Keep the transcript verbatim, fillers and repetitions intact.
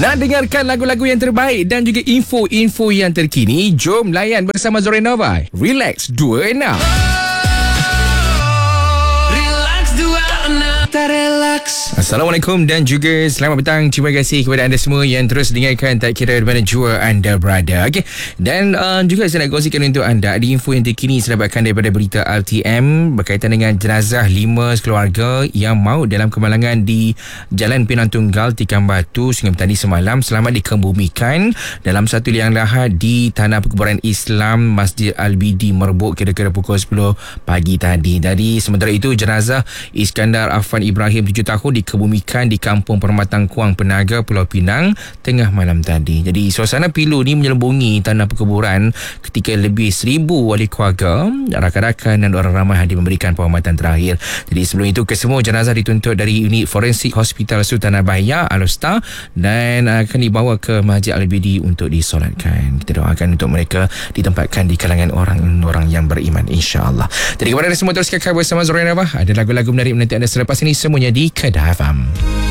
Nak dengarkan lagu-lagu yang terbaik dan juga info-info yang terkini? Jom layan bersama Zorenova. Relax dua enam. Assalamualaikum dan juga selamat petang. Terima kasih kepada anda semua yang terus dengarkan tak kira di mana jua anda berada. Okey. Dan uh, juga saya nak kongsikan untuk anda ada info yang terkini saya dapatkan daripada berita R T M berkaitan dengan jenazah lima keluarga yang maut dalam kemalangan di Jalan Pinang Tunggal, Tikam Batu, Sungai Petani semalam selamat dikebumikan dalam satu liang lahat di Tanah Perkuburan Islam Masjid Al-Bidi Merbuk kira-kira pukul sepuluh pagi tadi. Dari sementara itu jenazah Iskandar Afan Ibrahim tujuh tahun dikebumikan di Kampung Permatang Kuang Penaga, Pulau Pinang tengah malam tadi. Jadi suasana pilu ni menyelubungi tanah perkuburan ketika lebih seribu wali keluarga, rakan-rakan dan orang ramai hadir memberikan penghormatan terakhir. Jadi sebelum itu kesemua jenazah dituntut dari unit forensik Hospital Sultan Abaya Al-Usta dan akan dibawa ke Masjid Al-Bidi untuk disolatkan. Kita doakan untuk mereka ditempatkan di kalangan orang-orang yang beriman, insya-Allah. Jadi kepada anda semua terus kekal bersama Zorenova. Ada lagu-lagu menarik menanti anda selepas ini semuanya di Kedah F M.